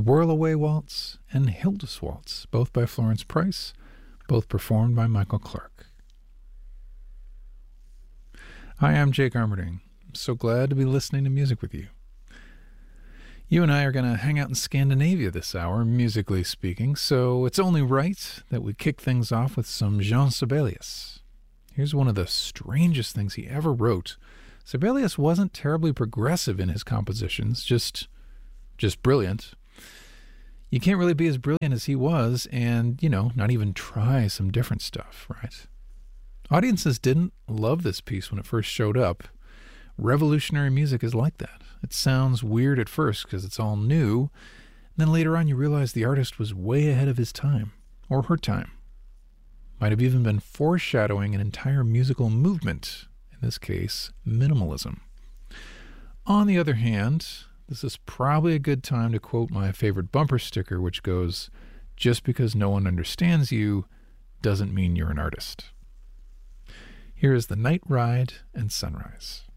Whirl Away Waltz and Hilda's Waltz, both by Florence Price, both performed by Michael Clark. Hi, I'm Jake Armerding. I'm so glad to be listening to music with you. You and I are going to hang out in Scandinavia this hour, musically speaking, so it's only right that we kick things off with some Jean Sibelius. Here's one of the strangest things he ever wrote. Sibelius wasn't terribly progressive in his compositions, just brilliant. You can't really be as brilliant as he was and, not even try some different stuff, right? Audiences didn't love this piece when it first showed up. Revolutionary music is like that. It sounds weird at first because it's all new, and then later on you realize the artist was way ahead of his time, or her time. Might have even been foreshadowing an entire musical movement, in this case, minimalism. On the other hand, this is probably a good time to quote my favorite bumper sticker, which goes, "Just because no one understands you doesn't mean you're an artist." Here is The Night Ride and Sunrise.